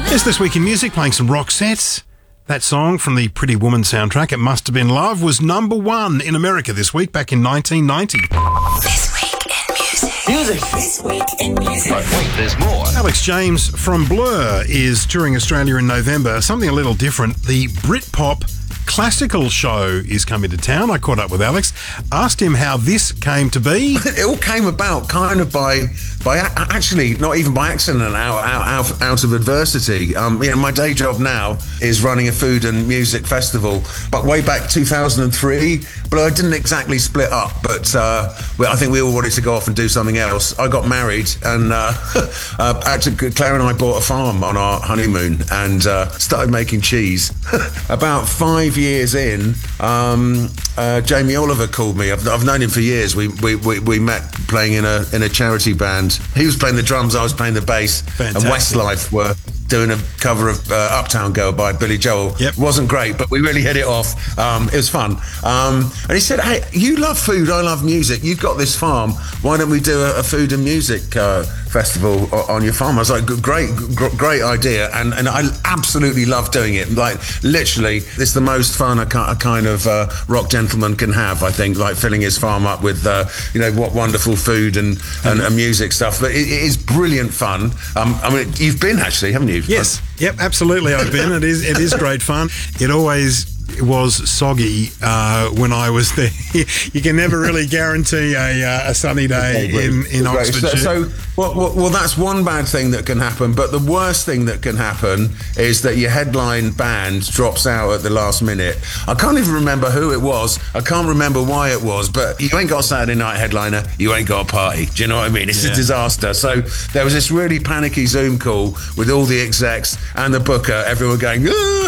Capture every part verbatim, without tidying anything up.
Yes, this week in music, playing some Roxette. That song from the Pretty Woman soundtrack, It Must Have Been Love, was number one in America this week, back in nineteen ninety. This week in music. Music. This week in music. But wait, there's more. Alex James from Blur is touring Australia in November. Something a little different. The Britpop Classical show is coming to town. I caught up with Alex, asked him how this came to be. It all came about kind of by, by actually not even by accident, out out out, out of adversity. Um, you know, my day job now is running a food and music festival, but way back two thousand three, Blur didn't exactly split up, but uh, well, I think we all wanted to go off and do something else. I got married, and uh, uh, actually Claire and I bought a farm on our honeymoon and uh, started making cheese. About five years in, um, uh, Jamie Oliver called me. I've, I've known him for years. We, we we we met playing in a in a charity band. He was playing the drums, I was playing the bass. Fantastic. And Westlife were doing a cover of uh, Uptown Girl by Billy Joel. Yep. Wasn't great, but we really hit it off. Um, it was fun. Um, and he said, hey, you love food, I love music. You've got this farm. Why don't we do a, a food and music uh, festival on your farm? I was like, great, great idea. And, and I absolutely love doing it. Like, literally, it's the most fun a, a kind of uh, rock gentleman can have, I think, like filling his farm up with, uh, you know, what wonderful food and, and, and music stuff. But it, it is brilliant fun. Um, I mean, you've been actually, haven't you? Yes, yep, absolutely. I've been. It is, it is great fun. It always was soggy uh, when I was there. You can never really guarantee a, uh, a sunny day in, in Oxfordshire. So, so well, well, well, that's one bad thing that can happen. But the worst thing that can happen is that your headline band drops out at the last minute. I can't even remember who it was. I can't remember why it was. But you ain't got a Saturday night headliner. You ain't got a party. Do you know what I mean? It's yeah. a disaster. So there was this really panicky Zoom call with all the execs and the booker. Everyone going,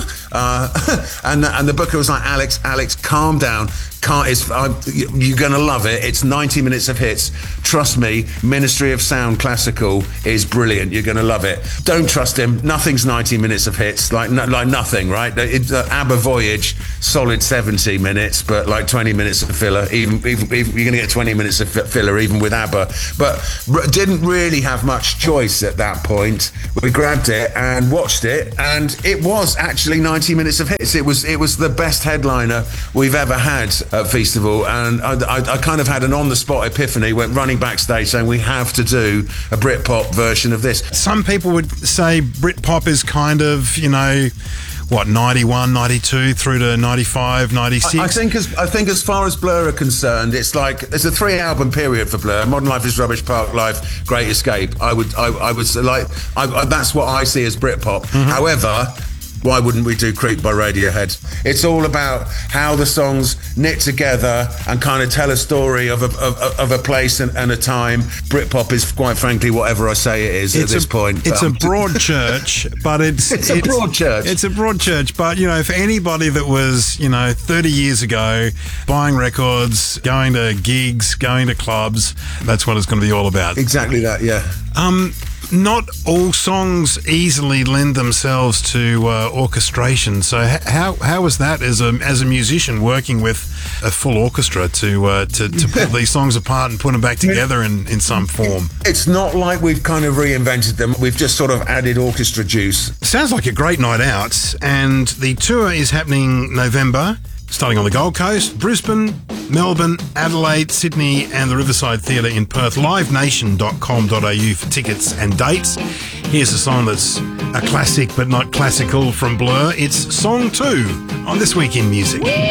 uh, and and the booker was like, Alex, Alex, calm down. Can't, it's, uh, you're going to love it. It's ninety minutes of hits. Trust me, Ministry of Sound Classical is brilliant. You're going to love it. Don't trust him. Nothing's ninety minutes of hits. Like no, like nothing, right? It, uh, ABBA Voyage, solid seventy minutes, but like twenty minutes of filler. Even, even, even you're going to get twenty minutes of filler even with ABBA. But r- didn't really have much choice at that point. We grabbed it and watched it, and it was actually ninety minutes of hits. It was, it was the best headliner we've ever had at Festival, and I, I, I kind of had an on-the-spot epiphany, went running backstage saying we have to do a Britpop version of this. Some people would say Britpop is kind of, you know, what, ninety-one, ninety-two through to ninety-five, ninety-six? I, I think as I think as far as Blur are concerned, it's like it's a three-album period for Blur. Modern Life is Rubbish, Park Life, Great Escape. I would I, I would say like I, I, that's what I see as Britpop. Mm-hmm. However, why wouldn't we do Creep by Radiohead? It's all about how the songs knit together and kind of tell a story of a, of, of a place and, and a time. Britpop is, quite frankly, whatever I say it is it's at this a, point. It's um, a broad church, but it's... It's a it's, broad church. It's a broad church, but, you know, for anybody that was, you know, thirty years ago, buying records, going to gigs, going to clubs, that's what it's going to be all about. Exactly that, yeah. Um... Not all songs easily lend themselves to uh, orchestration. So how how was that as a as a musician working with a full orchestra to uh, to, to pull these songs apart and put them back together in, in some form? It's not like we've kind of reinvented them. We've just sort of added orchestra juice. Sounds like a great night out, and the tour is happening November. Starting on the Gold Coast, Brisbane, Melbourne, Adelaide, Sydney and the Riverside Theatre in Perth. live nation dot com dot a u for tickets and dates. Here's a song that's a classic but not classical from Blur. It's Song two on This Week in Music.